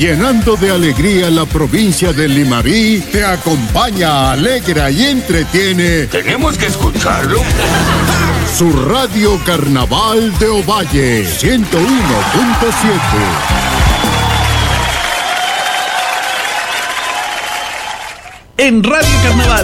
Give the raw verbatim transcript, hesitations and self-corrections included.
llenando de alegría la provincia de Limarí, te acompaña, alegra y entretiene. Tenemos que escucharlo. Su radio Carnaval de Ovalle, ciento uno punto siete. En Radio Carnaval